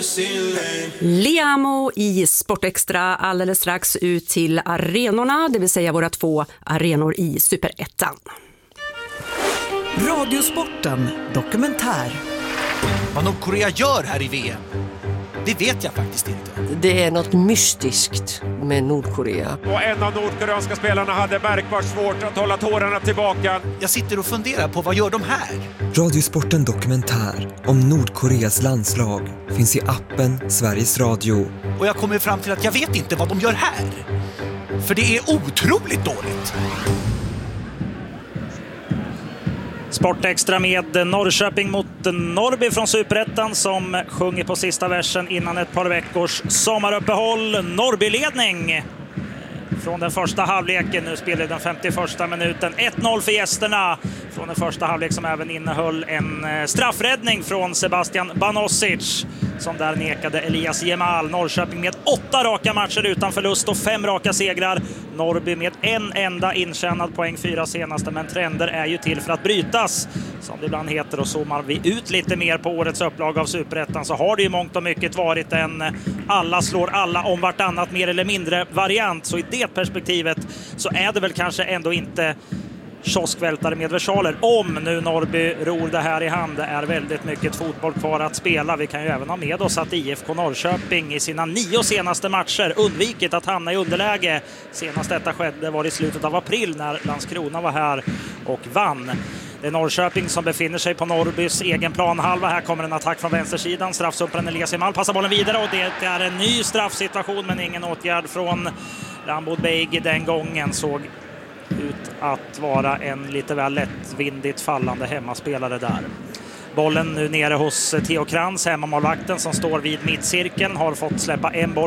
Liamo i Sportextra alldeles strax ut till arenorna, det vill säga våra 2 arenor i Superettan. Radiosporten dokumentär. Vad Nordkorea gör här i VM, det vet jag faktiskt inte. Det är något mystiskt med Nordkorea. Och en av nordkoreanska spelarna hade märkbart svårt att hålla tårarna tillbaka. Jag sitter och funderar på, vad gör de här? Radiosporten dokumentär om Nordkoreas landslag finns i appen Sveriges Radio. Och jag kommer fram till att jag vet inte vad de gör här. För det är otroligt dåligt. Sportextra med Norrköping mot Norrby från Superettan som sjunger på sista versen innan ett par veckors sommaruppehåll. Norrby-ledning från den första halvleken. Nu spelar den 51:a minuten. 1-0 för gästerna från den första halvlek som även innehöll en straffräddning från Sebastian Banosic som där nekade Elias Jemal. Norrköping med 8 raka matcher utan förlust och 5 raka segrar. Norrby med en enda intjänad poäng 4 senaste, men trender är ju till för att brytas som det ibland heter, och zoomar vi ut lite mer på årets upplag av Superettan så har det ju mångt och mycket varit en alla slår alla om vartannat mer eller mindre variant. Så i det perspektivet så är det väl kanske ändå inte kioskvältare med versaler om nu Norrby ror det här i hand. Det är väldigt mycket fotboll kvar att spela. Vi kan ju även ha med oss att IFK Norrköping i sina 9 senaste matcher undvikit att hamna i underläge. Senast detta skedde var i slutet av april när Landskrona var här och vann. Det är Norrköping som befinner sig på Norrbys egen planhalva. Här kommer en attack från vänstersidan. Straffsumparen Elias Jemal passar bollen vidare och det är en ny straffsituation, men ingen åtgärd från Rambo Beig den gången. Såg ut att vara en lite väl lättvindigt fallande hemmaspelare där. Bollen nu nere hos Theo Krantz, hemmamålvakten som står vid mittcirkeln, har fått släppa en boll